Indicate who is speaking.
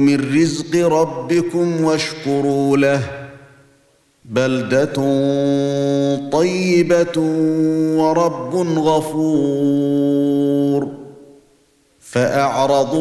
Speaker 1: من رزق ربكم واشكروا له بلدة طيبة ورب غفور فأعرضوا